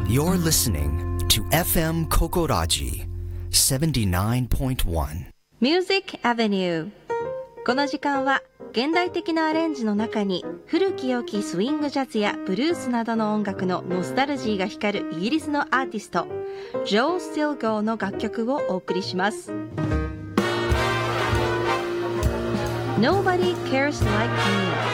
You're listening to FM Kokoraji 79.1 Music Avenue。 この時間は現代的なアレンジの中に古き良きスイングジャズやブルースなどの音楽のノスタルジーが光るイギリスのアーティストジョー・スティルゴーの楽曲をお送りします。 Nobody Cares Like Me